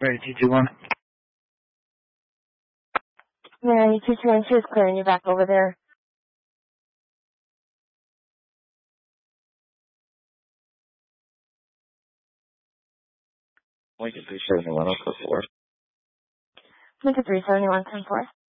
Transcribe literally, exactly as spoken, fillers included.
Ready, two, two, one. Mary, two two one two is clearing you back over there. Lincoln three seventy-one, oh four. Lincoln three seventy-one, ten four.